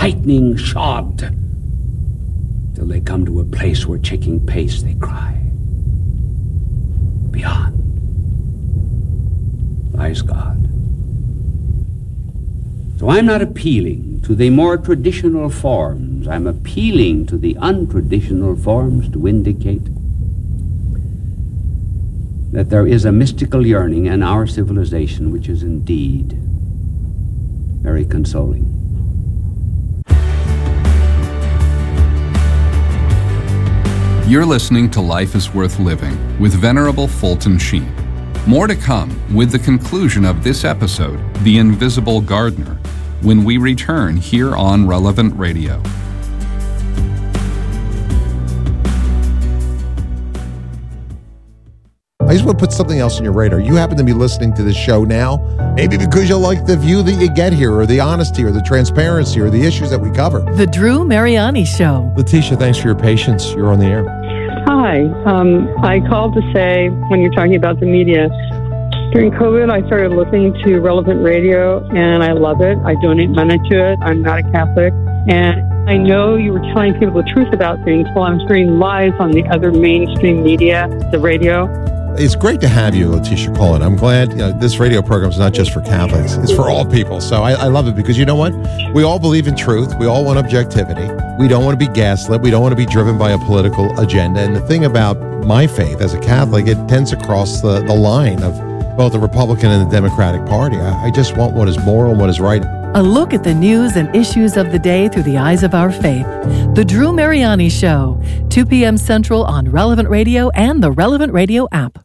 lightning shod, till they come to a place where, checking pace, they cry, beyond lies God. So I'm not appealing to the more traditional forms. I'm appealing to the untraditional forms to indicate that there is a mystical yearning in our civilization which is indeed very consoling. You're listening to Life is Worth Living with Venerable Fulton Sheen. More to come with the conclusion of this episode, The Invisible Gardener, when we return here on Relevant Radio. I just want to put something else on your radar. You happen to be listening to this show now, maybe because you like the view that you get here, or the honesty, or the transparency, or the issues that we cover. The Drew Mariani Show. Letitia, thanks for your patience. You're on the air. Hi. I called to say, when you're talking about the media, during COVID, I started listening to Relevant Radio, and I love it. I donate money to it. I'm not a Catholic. And I know you were telling people the truth about things while I'm hearing lies on the other mainstream media, the radio. It's great to have you, Letitia, call in. I'm glad this radio program is not just for Catholics. It's for all people. So I love it because you know what? We all believe in truth. We all want objectivity. We don't want to be gaslit. We don't want to be driven by a political agenda. And the thing about my faith as a Catholic, it tends to cross the line of both the Republican and the Democratic Party. I just want what is moral and what is right. A look at the news and issues of the day through the eyes of our faith. The Drew Mariani Show, 2 p.m. Central on Relevant Radio and the Relevant Radio app.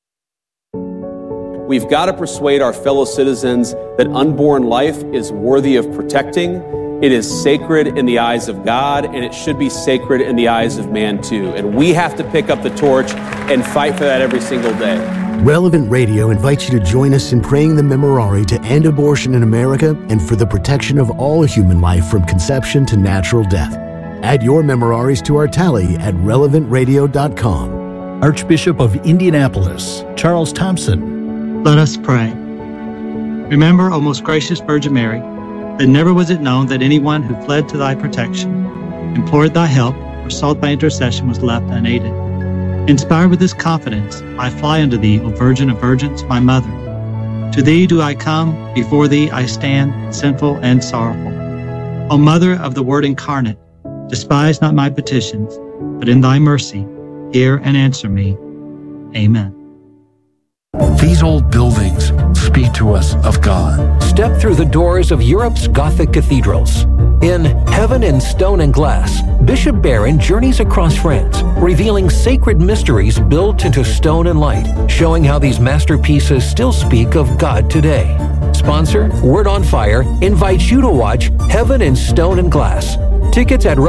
We've got to persuade our fellow citizens that unborn life is worthy of protecting. It is sacred in the eyes of God, and it should be sacred in the eyes of man too. And we have to pick up the torch and fight for that every single day. Relevant Radio invites you to join us in praying the Memorare to end abortion in America and for the protection of all human life from conception to natural death. Add your Memoraries to our tally at relevantradio.com. Archbishop of Indianapolis, Charles Thompson. Let us pray. Remember, O most gracious Virgin Mary, that never was it known that anyone who fled to thy protection, implored thy help, or sought thy intercession was left unaided. Inspired with this confidence, I fly unto thee, O Virgin of Virgins, my Mother. To thee do I come, before thee I stand, sinful and sorrowful. O Mother of the Word incarnate, despise not my petitions, but in thy mercy, hear and answer me. Amen. These old buildings speak to us of God. Step through the doors of Europe's Gothic cathedrals. In Heaven in Stone and Glass, Bishop Barron journeys across France, revealing sacred mysteries built into stone and light, showing how these masterpieces still speak of God today. Sponsor, Word on Fire, invites you to watch Heaven in Stone and Glass. Tickets at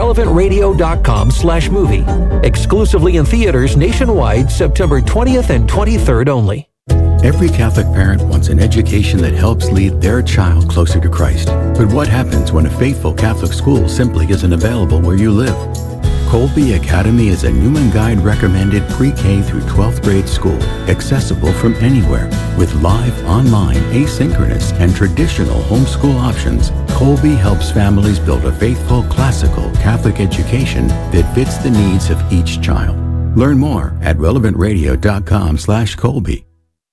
relevantradio.com/movie. Exclusively in theaters nationwide, September 20th and 23rd only. Every Catholic parent wants an education that helps lead their child closer to Christ. But what happens when a faithful Catholic school simply isn't available where you live? Colby Academy is a Newman Guide recommended pre-K through 12th grade school, accessible from anywhere. With live, online, asynchronous, and traditional homeschool options, Colby helps families build a faithful, classical Catholic education that fits the needs of each child. Learn more at relevantradio.com/Colby.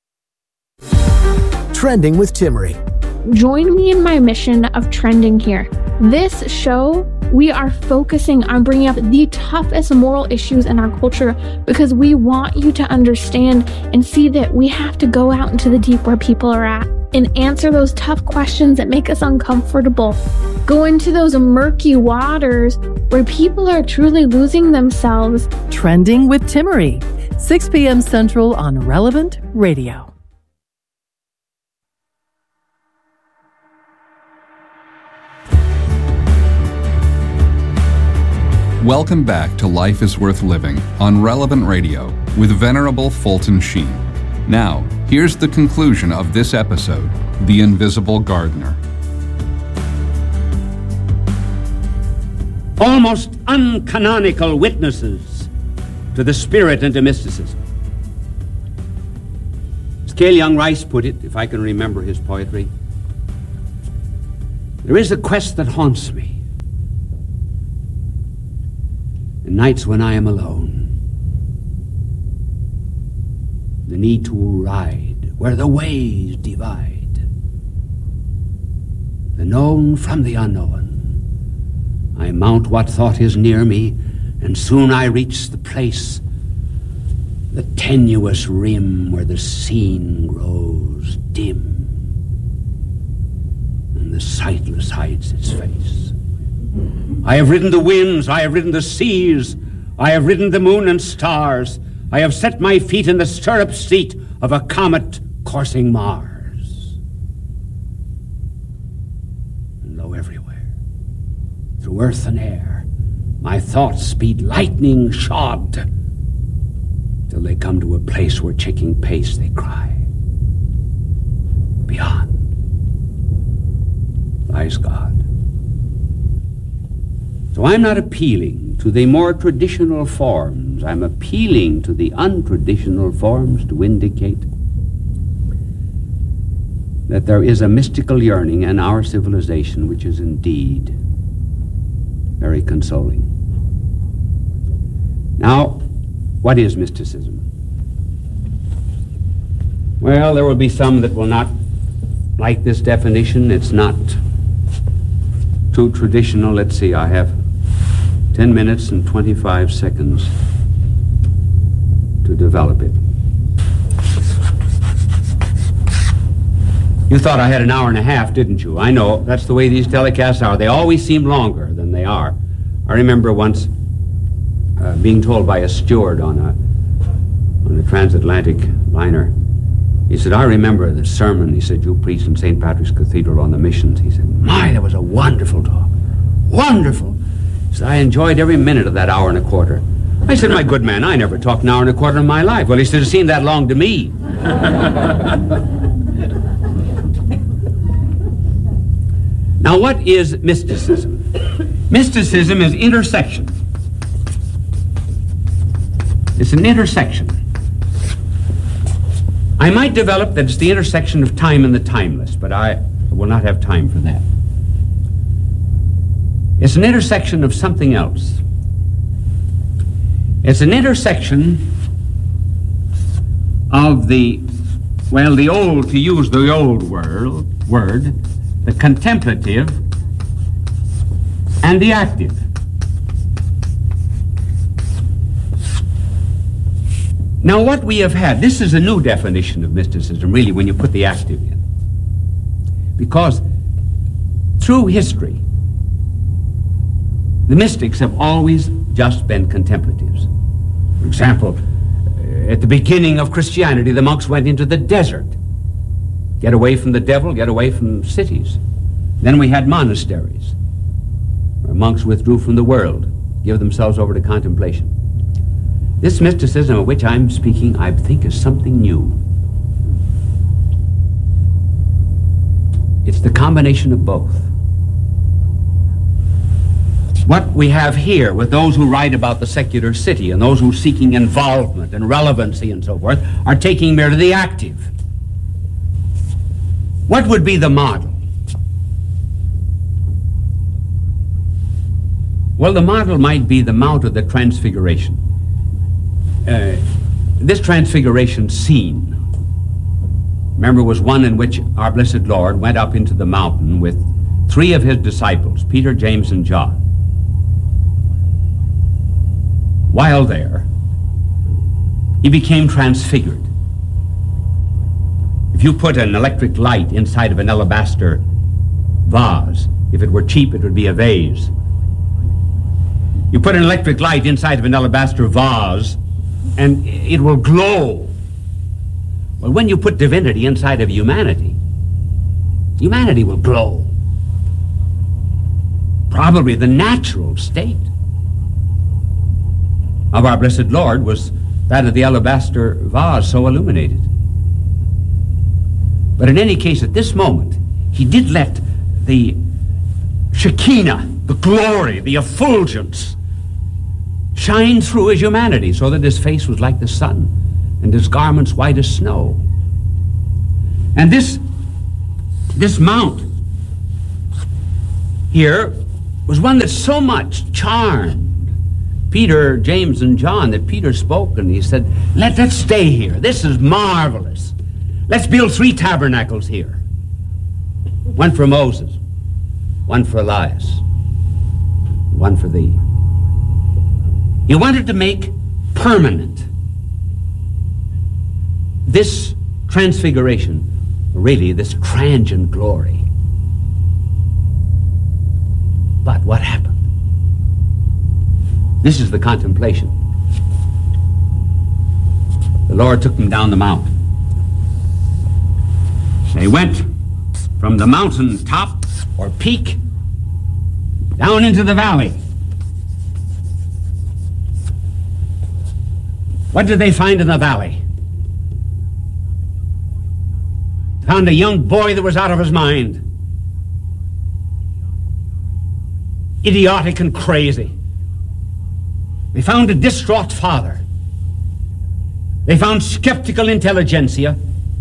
Trending with Timmerie. Join me in my mission of trending here. This show, we are focusing on bringing up the toughest moral issues in our culture because we want you to understand and see that we have to go out into the deep where people are at and answer those tough questions that make us uncomfortable. Go into those murky waters where people are truly losing themselves. Trending with Timmerie, 6 p.m. Central on Relevant Radio. Welcome back to Life is Worth Living on Relevant Radio with Venerable Fulton Sheen. Now, here's the conclusion of this episode, The Invisible Gardener. Almost uncanonical witnesses to the spirit and to mysticism. As Cale Young Rice put it, if I can remember his poetry, there is a quest that haunts me, and nights when I am alone. The need to ride where the ways divide, the known from the unknown. I mount what thought is near me, and soon I reach the place, the tenuous rim where the scene grows dim, and the sightless hides its face. I have ridden the winds, I have ridden the seas, I have ridden the moon and stars, I have set my feet in the stirrup seat of a comet coursing Mars. And lo, everywhere, through earth and air, my thoughts speed lightning shod, till they come to a place where checking pace they cry, beyond lies God. So I'm not appealing to the more traditional forms. I'm appealing to the untraditional forms to indicate that there is a mystical yearning in our civilization which is indeed very consoling. Now, what is mysticism? Well, there will be some that will not like this definition. It's not too traditional. Let's see, I have 10 minutes and 25 seconds to develop it. You thought I had an hour and a half, didn't you? I know, that's the way these telecasts are. They always seem longer than they are. I remember once being told by a steward on a transatlantic liner, he said, I remember the sermon, he said, you preached in St. Patrick's Cathedral on the missions. He said, my, that was a wonderful talk. Wonderful. He said, I enjoyed every minute of that hour and a quarter. I said, my good man, I never talked an hour and a quarter in my life. Well, he said, it seemed that long to me. Now, what is mysticism? Mysticism is intersection. It's an intersection. I might develop that it's the intersection of time and the timeless, but I will not have time for that. It's an intersection of something else. It's an intersection of the old, to use the old word, the contemplative and the active. Now, what we have had, this is a new definition of mysticism, really, when you put the active in. Because through history, the mystics have always just been contemplatives. For example, at the beginning of Christianity, the monks went into the desert. Get away from the devil, get away from cities. Then we had monasteries, where monks withdrew from the world, give themselves over to contemplation. This mysticism of which I'm speaking, I think, is something new. It's the combination of both. What we have here with those who write about the secular city and those who are seeking involvement and relevancy and so forth are taking merely the active. What would be the model? Well, the model might be the Mount of the Transfiguration. This transfiguration scene, remember, was one in which our blessed Lord went up into the mountain with 3 of his disciples, Peter, James, and John. While there, he became transfigured. If you put an electric light inside of an alabaster vase, if it were cheap, it would be a vase. You put an electric light inside of an alabaster vase, and it will glow. Well, when you put divinity inside of humanity, humanity will glow. Probably the natural state of our blessed Lord was that of the alabaster vase so illuminated. But in any case, at this moment, he did let the Shekinah, the glory, the effulgence, shine through his humanity, so that his face was like the sun and his garments white as snow. And this mount here was one that so much charmed Peter, James, and John that Peter spoke, and he said, let's stay here. This is marvelous. Let's build 3 tabernacles here. One for Moses, one for Elias, one for thee. He wanted to make permanent this transfiguration, really this transient glory. But what happened? This is the contemplation. The Lord took them down the mountain. They went from the mountain top or peak down into the valley. What did they find in the valley? Found a young boy that was out of his mind. Idiotic and crazy. They found a distraught father. They found skeptical intelligentsia.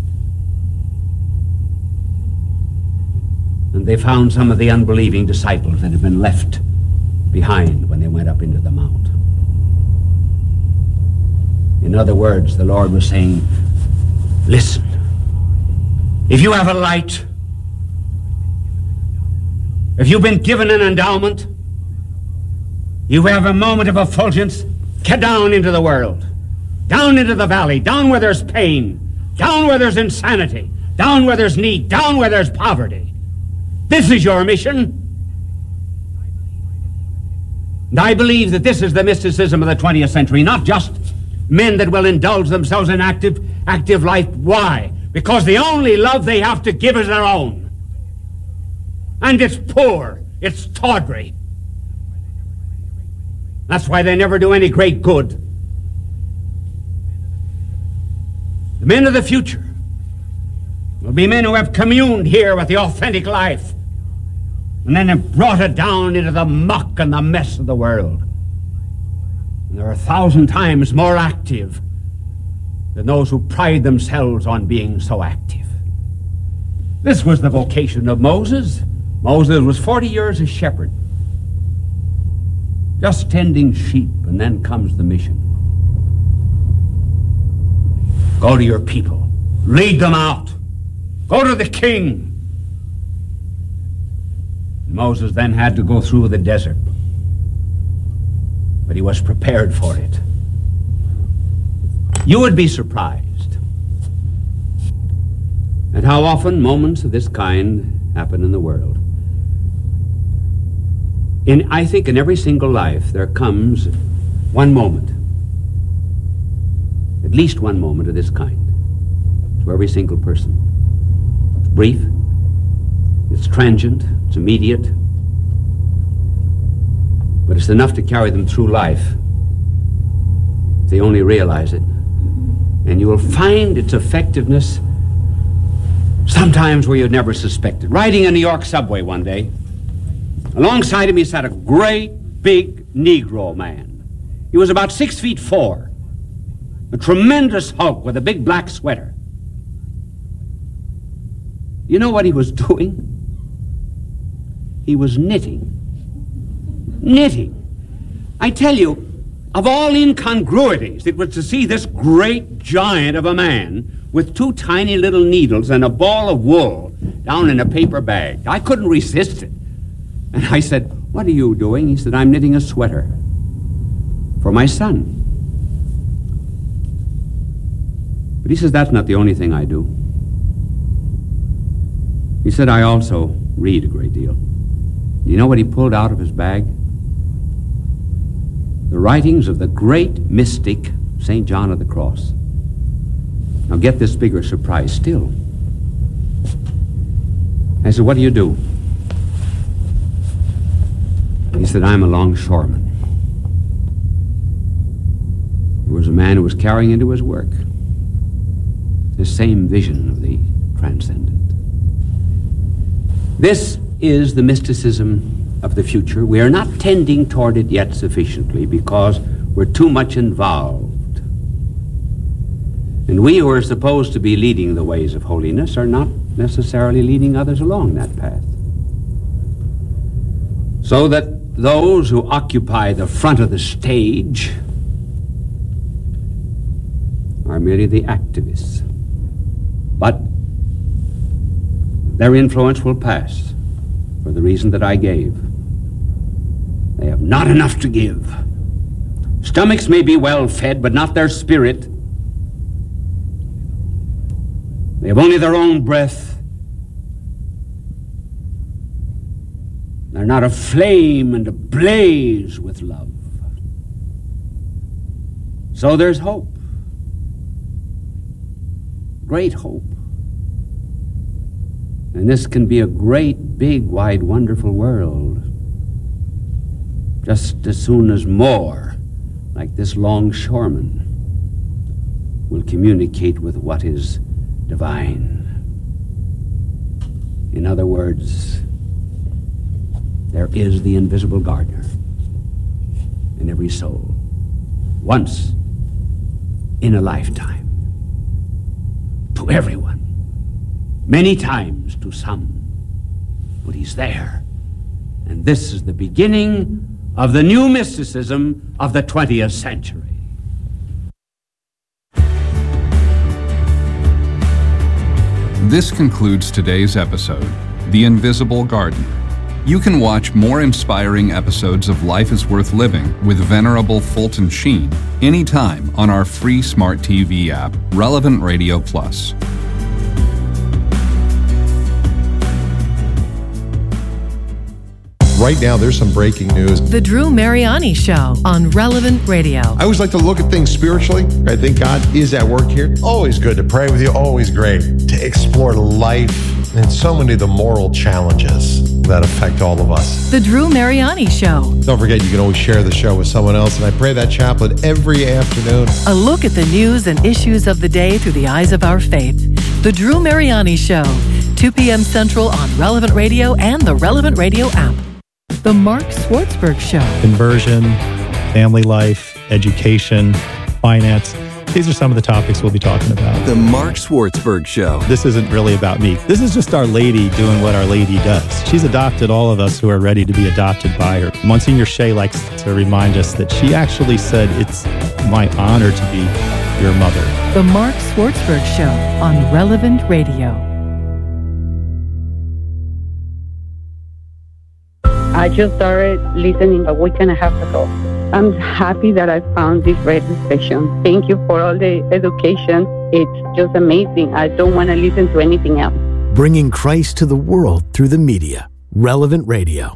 And they found some of the unbelieving disciples that had been left behind when they went up into the mount. In other words, the Lord was saying, listen, if you have a light, if you've been given an endowment, you have a moment of effulgence, get down into the world, down into the valley, down where there's pain, down where there's insanity, down where there's need, down where there's poverty. This is your mission. And I believe that this is the mysticism of the 20th century, not just men that will indulge themselves in active life. Why? Because the only love they have to give is their own. And it's poor, it's tawdry. That's why they never do any great good. The men of the future will be men who have communed here with the authentic life and then have brought it down into the muck and the mess of the world. And they're 1,000 times more active than those who pride themselves on being so active. This was the vocation of Moses. Moses was 40 years a shepherd, just tending sheep, and then comes the mission. Go to your people. Lead them out. Go to the king. Moses then had to go through the desert, but he was prepared for it. You would be surprised at how often moments of this kind happen in the world. I think in every single life there comes one moment, at least one moment of this kind, to every single person. It's brief, it's transient, it's immediate, but it's enough to carry them through life if they only realize it. And you will find its effectiveness sometimes where you'd never suspect it. Riding a New York subway one day, alongside of me sat a great big Negro man. He was about 6'4", a tremendous hulk with a big black sweater. You know what he was doing? He was knitting. Knitting. I tell you, of all incongruities, it was to see this great giant of a man with 2 tiny little needles and a ball of wool down in a paper bag. I couldn't resist it. And I said, "What are you doing?" He said, "I'm knitting a sweater for my son." But he says, "That's not the only thing I do." He said, "I also read a great deal." You know what he pulled out of his bag? The writings of the great mystic St. John of the Cross. Now get this bigger surprise still. I said, "What do you do?" He said, "I'm a longshoreman." There was a man who was carrying into his work the same vision of the transcendent. This is the mysticism of the future. We are not tending toward it yet sufficiently because we're too much involved. And we who are supposed to be leading the ways of holiness are not necessarily leading others along that path. So that those who occupy the front of the stage are merely the activists. But their influence will pass for the reason that I gave. They have not enough to give. Stomachs may be well fed, but not their spirit. They have only their own breath. They're not aflame and ablaze with love. So there's hope. Great hope. And this can be a great, big, wide, wonderful world. Just as soon as more, like this longshoreman, will communicate with what is divine. In other words, there is the invisible gardener in every soul, once in a lifetime. To everyone, many times to some, but he's there. And this is the beginning of the new mysticism of the 20th century. This concludes today's episode, The Invisible Gardener. You can watch more inspiring episodes of Life is Worth Living with Venerable Fulton Sheen anytime on our free smart TV app, Relevant Radio Plus. Right now, there's some breaking news. The Drew Mariani Show on Relevant Radio. I always like to look at things spiritually. I think God is at work here. Always good to pray with you. Always great to explore life and so many of the moral challenges that affect all of us. The Drew Mariani Show. Don't forget, you can always share the show with someone else. And I pray that chaplet every afternoon. A look at the news and issues of the day through the eyes of our faith. The Drew Mariani Show. 2 p.m. Central on Relevant Radio and the Relevant Radio app. The Mark Swartzberg Show. Conversion, family life, education, finance. These are some of the topics we'll be talking about. The Mark Swartzberg Show. This isn't really about me. This is just Our Lady doing what Our Lady does. She's adopted all of us who are ready to be adopted by her. Monsignor Shea likes to remind us that she actually said, "It's my honor to be your mother." The Mark Swartzberg Show on Relevant Radio. I just started listening a week and a half ago. I'm happy that I found this radio station. Thank you for all the education. It's just amazing. I don't want to listen to anything else. Bringing Christ to the world through the media. Relevant Radio.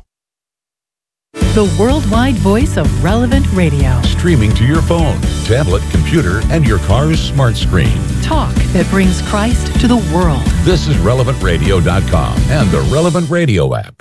The worldwide voice of Relevant Radio. Streaming to your phone, tablet, computer, and your car's smart screen. Talk that brings Christ to the world. This is RelevantRadio.com and the Relevant Radio app.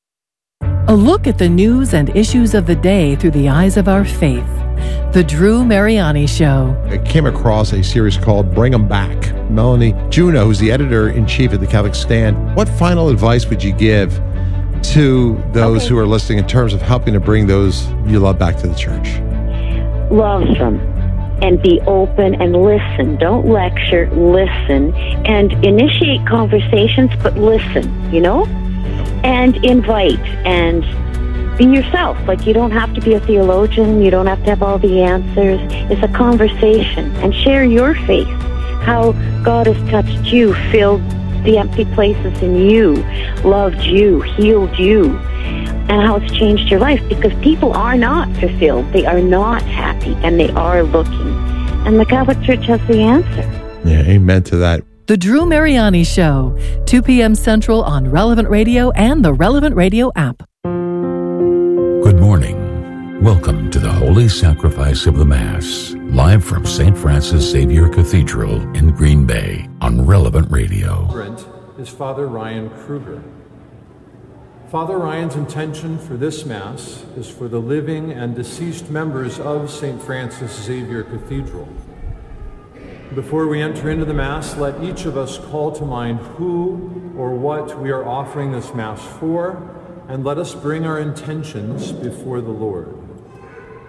A look at the news and issues of the day through the eyes of our faith. The Drew Mariani Show. I came across a series called Bring 'Em Back. Melanie Juneau, who's the editor-in-chief at the Catholic Stand, what final advice would you give to those who are listening in terms of helping to bring those you love back to the church? Love them and be open and listen. Don't lecture, listen, and initiate conversations, but listen, and invite and be yourself. Like, you don't have to be a theologian. You don't have to have all the answers. It's a conversation, and share your faith, how God has touched you, filled the empty places in you, loved you, healed you, and how it's changed your life, because people are not fulfilled. They are not happy, and they are looking. And the Catholic Church has the answer. Yeah, amen to that. The Drew Mariani Show, 2 p.m. Central on Relevant Radio and the Relevant Radio app. Good morning. Welcome to the Holy Sacrifice of the Mass, live from St. Francis Xavier Cathedral in Green Bay on Relevant Radio. Is Father Ryan Kruger. Father Ryan's intention for this Mass is for the living and deceased members of St. Francis Xavier Cathedral. Before we enter into the Mass, let each of us call to mind who or what we are offering this Mass for, and let us bring our intentions before the Lord.